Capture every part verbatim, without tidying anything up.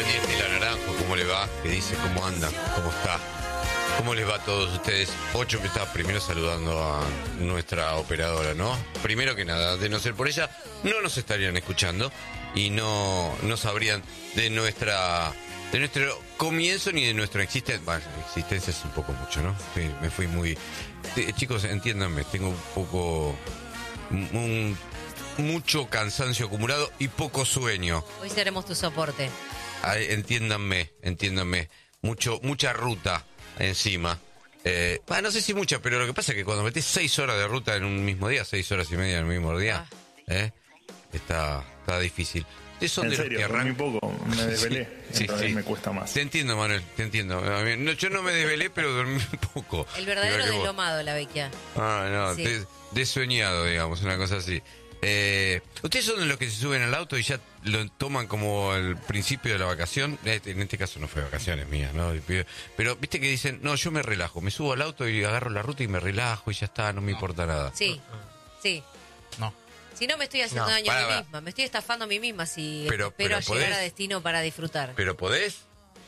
Daniel Tila Naranjo, ¿cómo le va? ¿Qué dice? ¿Cómo anda? ¿Cómo está? ¿Cómo les va a todos ustedes? Ocho que está primero saludando a nuestra operadora, ¿no? Primero que nada, de no ser por ella, no nos estarían escuchando y no, no sabrían de nuestra de nuestro comienzo ni de nuestra existencia. Bueno, existencia es un poco mucho, ¿no? Sí, me fui muy... Sí, chicos, entiéndanme, tengo un poco... Un, mucho cansancio acumulado y poco sueño. Hoy seremos tu soporte. Ay, entiéndanme, entiéndanme. Mucho, mucha ruta encima. Eh, bah, no sé si mucha, pero lo que pasa es que cuando metés seis horas de ruta en un mismo día, seis horas y media en el mismo día, ah. eh, está, está difícil. Son en de serio, los que arrancan... dormí poco, me desvelé, sí, entonces sí. me cuesta más. Te entiendo, Manuel, te entiendo. No, yo no me desvelé, pero dormí poco. El verdadero deslomado, la Vecchia. Ah, no, sí. des, desueñado, digamos, una cosa así. Eh, ¿Ustedes son de los que se suben al auto y ya lo toman como el principio de la vacación? En este caso no fue vacaciones mías, ¿no? Pero viste que dicen, no, yo me relajo, me subo al auto y agarro la ruta y me relajo y ya está, no me importa nada. Sí, sí. No. Si no me estoy haciendo no, daño para, a mí para. misma, me estoy estafando a mí misma si pero, espero pero llegar ¿podés? a destino para disfrutar. ¿Pero podés?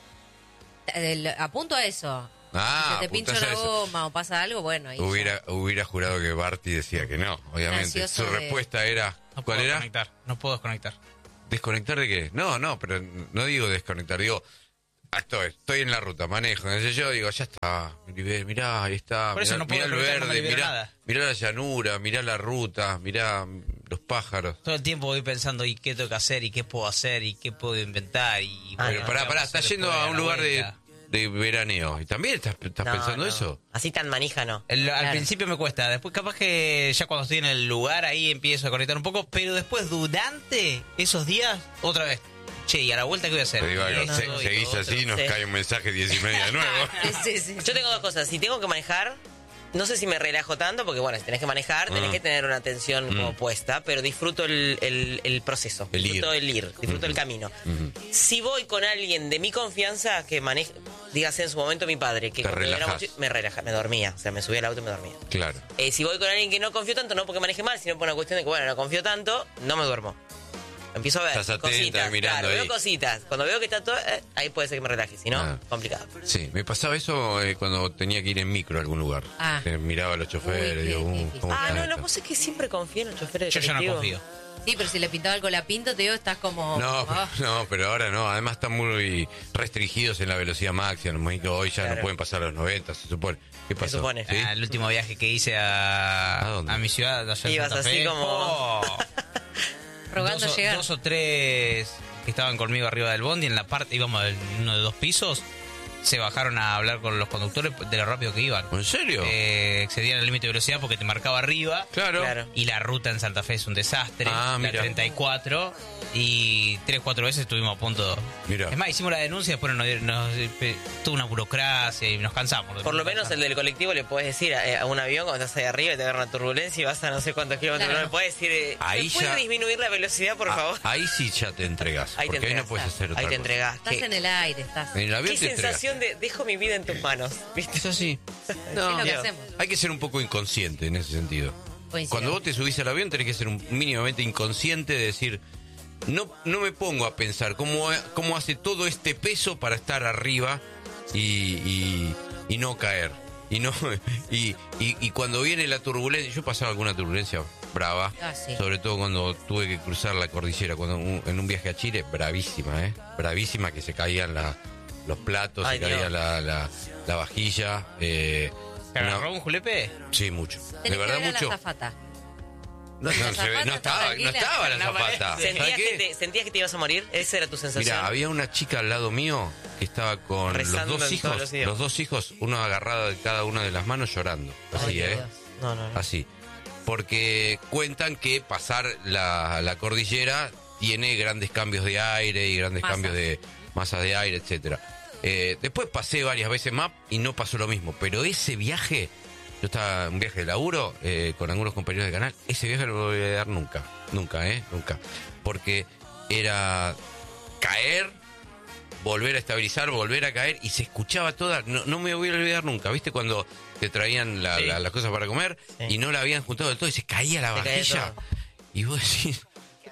El, apunto a eso. Ah, si se te pincha una goma o pasa algo, bueno. Ahí hubiera, hubiera jurado que Barty decía que no, obviamente. Gracioso Su de... respuesta era... No ¿Cuál puedo era? Desconectar. No puedo desconectar. ¿Desconectar de qué? No, no, pero no digo desconectar, digo... Estoy, estoy en la ruta, manejo, no sé yo, digo, ya está, mirá, ahí está, Por eso mirá, no puedo mirá el verde, no mirá, mirá la llanura, mirá la ruta, mirá los pájaros. Todo el tiempo voy pensando, ¿y qué tengo que hacer? ¿Y qué puedo hacer? ¿Y qué puedo inventar? Y ah, bueno, pará, pará, estás yendo a un lugar de, de veraneo, ¿y también estás, estás no, pensando no. eso? Así tan manija, no. El, claro. Al principio me cuesta, después capaz que ya cuando estoy en el lugar ahí empiezo a conectar un poco, pero después durante esos días, otra vez. Che, ¿y a la vuelta qué voy a hacer? Te digo algo, no, se, no, seguís todo, así y nos sí. cae un mensaje diez y media de nuevo. sí, sí. Yo tengo dos cosas. Si tengo que manejar, no sé si me relajo tanto, porque bueno, si tenés que manejar, tenés mm. que tener una atención mm. como puesta, pero disfruto el, el, el proceso. El disfruto ir. el ir, disfruto mm. el camino. Mm. Si voy con alguien de mi confianza que maneje, dígase en su momento mi padre, que mucho, me relaja, me dormía. O sea, me subía al auto y me dormía. Claro. Eh, si voy con alguien que no confío tanto, no porque maneje mal, sino por una cuestión de que, bueno, no confío tanto, no me duermo. Empiezo a ver Estás atenta, cositas, mirando claro, ahí. veo cositas. Cuando veo que está todo, eh, ahí puede ser que me relaje, si no, ah. complicado. Sí, me pasaba eso eh, cuando tenía que ir en micro a algún lugar. Ah. Eh, miraba a los choferes, Uy, digo, uh, ¿cómo Ah, no, esto? no, vos es que siempre confío en los choferes de Yo colectivo. ya no confío. Sí, pero si le pintaba algo la pinto, te digo, estás como... No, oh. no, pero ahora no. Además están muy restringidos en la velocidad máxima. Hoy ya claro. no pueden pasar a los noventa, se supone. ¿Qué pasó? Se supone. ¿Sí? Ah, el último viaje que hice a, ¿A, dónde? a mi ciudad, allá en Ibas Santa así Fe. como... Oh. Rogando dos, llegar. Dos o tres que estaban conmigo arriba del bondi, en la parte, íbamos en uno de dos pisos, se bajaron a hablar con los conductores de lo rápido que iban. ¿En serio? Eh, excedían el límite de velocidad porque te marcaba arriba. Claro. claro. Y la ruta en Santa Fe es un desastre. Ah, la mira. treinta y cuatro. Y tres, cuatro veces estuvimos a punto. Mira. Es más, hicimos la denuncia, después nos, nos tuvo una burocracia y nos cansamos. Por lo menos el del colectivo le puedes decir a, a un avión cuando estás ahí arriba y te agarra una turbulencia y vas a no sé cuántos kilómetros. Claro. No le puedes decir, eh, ahí ¿puedes ya... disminuir la velocidad, por ah, favor? Ahí sí ya te entregas. Ahí porque te entregas, ahí no puedes hacer otra Ahí te cosa. entregas. Estás ¿Qué? en el aire, estás. En el avión ¿Qué te sensación entregas. de dejo mi vida en tus manos? ¿Viste? Es así. No, es lo que hacemos. Hay que ser un poco inconsciente en ese sentido. Coincido. Cuando vos te subís al avión tenés que ser un mínimamente inconsciente de decir, no, no me pongo a pensar cómo, cómo hace todo este peso para estar arriba y, y, y no caer. Y no y, y, y cuando viene la turbulencia, yo he pasado alguna turbulencia brava, ah, sí. sobre todo cuando tuve que cruzar la cordillera, cuando en un viaje a Chile, bravísima, ¿eh? Bravísima, que se caían la, los platos, Ay, se caía Dios. la, la, la vajilla. Eh, ¿Te agarró una- un julepe? Sí, mucho. Tenés De verdad, que ver mucho. a la azafata. No, no, La se ve- azafata no está estaba, no tranquila. estaba la No zapata. aparece. ¿Sentías ¿Sabes que, qué? te, ¿Sentías que te ibas a morir? ¿Esa era tu sensación? Mira, había una chica al lado mío que estaba con Rezando los dos en todos hijos, los idiomas. los dos hijos, uno agarrado de cada una de las manos llorando. Así, Ay, ¿eh? Dios. No, no, no. Así. Porque cuentan que pasar la, la cordillera tiene grandes cambios de aire y grandes Masa. cambios de masas de aire, etcétera. Eh, después pasé varias veces más y no pasó lo mismo. Pero ese viaje, yo estaba en un viaje de laburo eh, con algunos compañeros de canal, ese viaje no lo voy a dar nunca. Nunca, ¿eh? Nunca. Porque era caer, volver a estabilizar, volver a caer y se escuchaba toda. No, no me voy a olvidar nunca. ¿Viste cuando te traían la, Sí. la- las cosas para comer Sí. y no la habían juntado del todo y se caía la Se caía vajilla? todo. Y vos decís,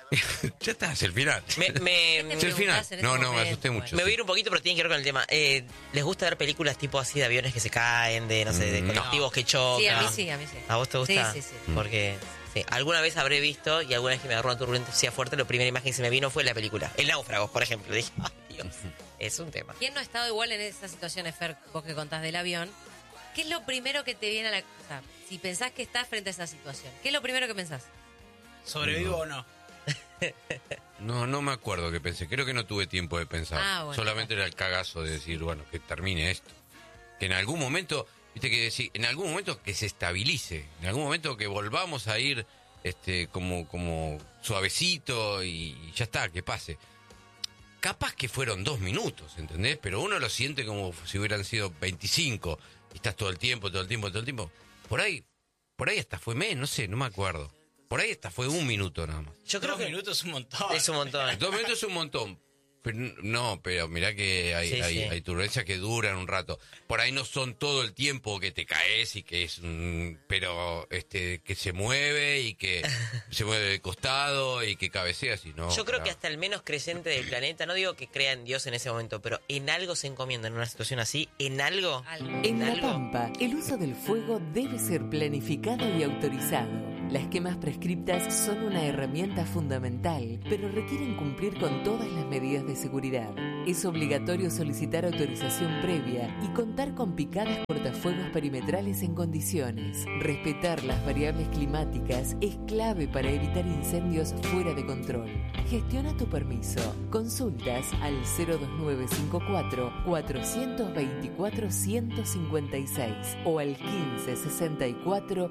Ya está, es el final. Me, me, ¿Qué te Es el final. preguntás en No, ese no, me momento? asusté mucho. me voy a sí. ir un poquito, pero tiene que ver con el tema. Eh, ¿Les gusta ver películas tipo así de aviones que se caen, de no sé, de Mm, no. colectivos que chocan? Sí, a mí sí, a mí sí. ¿A vos te gusta? Sí, sí, sí. Porque sí, alguna vez habré visto y alguna vez que me agarró una turbulencia fuerte, la primera imagen que se me vino fue la película. El náufrago, por ejemplo. Dije, ay, Dios, es un tema. ¿Quién no ha estado igual en esas situaciones, Fer, vos que contás del avión? ¿Qué es lo primero que te viene a la... O sea, si pensás que estás frente a esa situación, ¿qué es lo primero que pensás? ¿Sobrevivo o no? No, no me acuerdo qué pensé. Creo que no tuve tiempo de pensar. Ah, bueno. Solamente era el cagazo de decir, bueno, que termine esto. Que en algún momento, viste que decir, en algún momento que se estabilice. En algún momento que volvamos a ir este como, como suavecito y ya está, que pase. Capaz que fueron dos minutos, ¿entendés? Pero uno lo siente como si hubieran sido veinticinco. Y estás todo el tiempo, todo el tiempo, todo el tiempo. Por ahí, por ahí hasta fue menos, no sé, no me acuerdo. Por ahí hasta fue un minuto nada más. Yo creo Dos que minutos es un montón. es un montón. Dos minutos es un montón. Pero no, pero mirá que hay, Sí, hay, sí. hay turbulencias que duran un rato. Por ahí no son todo el tiempo que te caes y que es un... Pero este que se mueve y que se mueve de costado y que cabecea, si no... Yo creo claro. que hasta el menos creyente del planeta, no digo que crea en Dios en ese momento, pero en algo se encomienda en una situación así, en algo. Algo. En La algo. Pampa, el uso del fuego debe ser planificado y autorizado. Las quemas prescriptas son una herramienta fundamental, pero requieren cumplir con todas las medidas de seguridad. Es obligatorio solicitar autorización previa y contar con picadas cortafuegos perimetrales en condiciones. Respetar las variables climáticas es clave para evitar incendios fuera de control. Gestiona tu permiso. Consultas al cero dos nueve cinco cuatro, cuatro dos cuatro, uno cinco seis o al quince sesenta y cuatro,